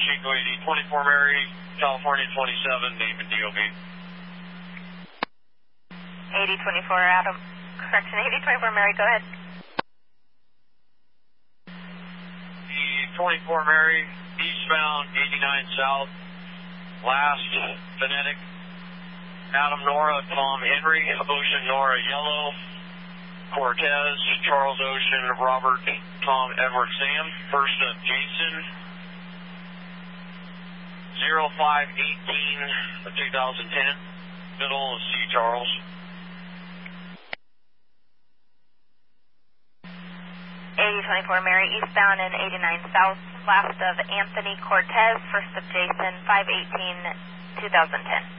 Chico 80, 24 Mary, California 27, name and DOB. 8024 Adam, correction, 8024 Mary, go ahead. 24 Mary, eastbound 89 South, last phonetic, Adam Nora, Tom Henry, Ocean Nora Yellow, Cortez, Charles Ocean, Robert, Tom Edward Sam, first of Jason, 0518 of 2010, middle of C. Charles. 8024 Mary, eastbound and 89 South, last of Anthony Cortez, first of Jason, 518, 2010.